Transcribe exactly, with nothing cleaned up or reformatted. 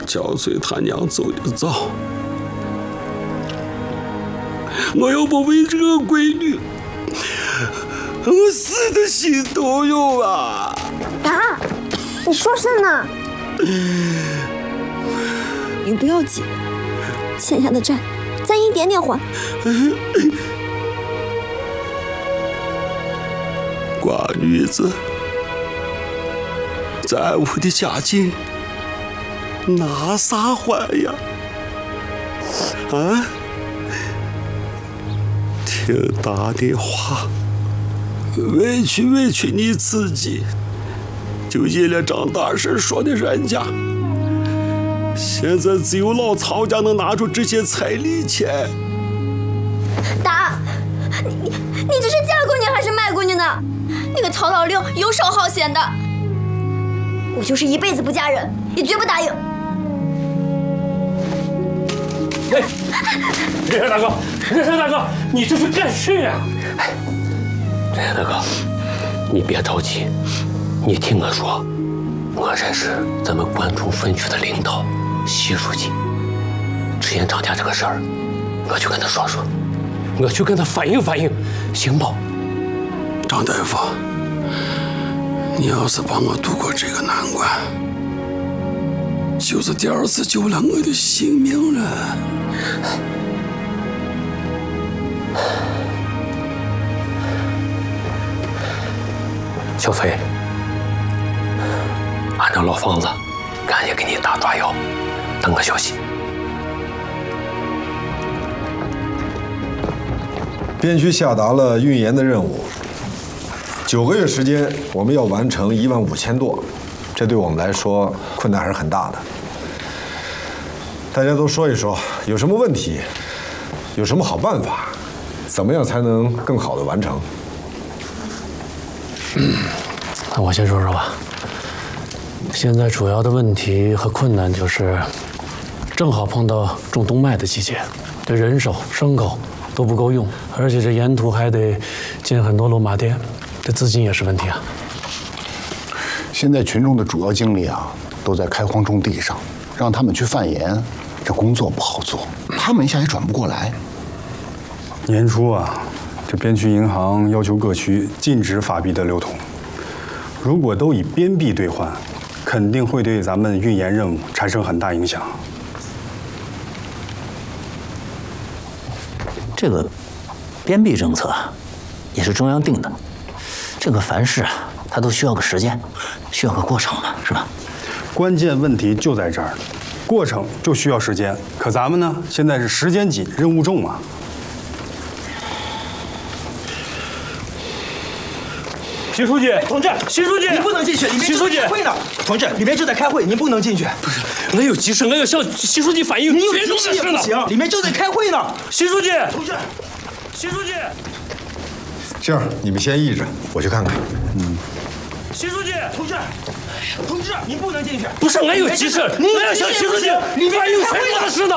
焦随他娘走的早。我要不为这个闺女，我死的心都有啊！ 爸，你说啥呢？你不要急，欠下的债，咱一点点还。 寡女子在我的家境，拿啥还呀？啊！听大的话，委屈委屈你自己，就应了张大婶说的人家。现在只有老曹家能拿出这些彩礼钱。 爸，你你你这是嫁过去还是卖过去呢？那个曹老六游手好闲的，我就是一辈子不嫁人，也绝不答应。 哎，任山大哥，任山大哥，你这是干什呀？ 哎，任山大哥，你别着急，你听我说，我认识咱们关中分区的领导习书记，之前张家这个事儿，我去跟他说说，我去跟他反映反映，行不？ 张大夫，你要是帮我度过这个难关，就是第二次救了我的性命了。 小飞，按照老方子，赶紧给你打抓药，等个消息。 边区下达了运盐的任务，九个月时间，我们要完成一万五千垛，这对我们来说困难还是很大的。大家都说一说，有什么问题，有什么好办法，怎么样才能更好的完成？ 嗯，那我先说说吧。现在主要的问题和困难就是，正好碰到种冬麦的季节，这人手、牲口都不够用，而且这沿途还得建很多落马店，这资金也是问题啊。 现在群众的主要精力啊，都在开荒种地上，让他们去贩盐，这工作不好做，他们一下也转不过来。 年初啊，这边区银行要求各区禁止法币的流通，如果都以边币兑换，肯定会对咱们运盐任务产生很大影响。 这个边币政策也是中央定的，这个凡事啊，它都需要个时间，需要个过程嘛，是吧？ 关键问题就在这儿，过程就需要时间，可咱们呢，现在是时间紧，任务重啊。 徐书记，同志，徐书记， 你不能进去，里面正在开会呢。同志，里面正在开会，您不能进去。 不是，我有急事，我要向徐书记反映。 你有急事也不行，里面正在开会呢。 徐书记， 同志， 徐书记， 这样你们先议着，我去看看。 嗯。 徐书记， 同志，同志，您不能进去。 不是，我有急事， 您我要向徐书记里面反映财务的事呢。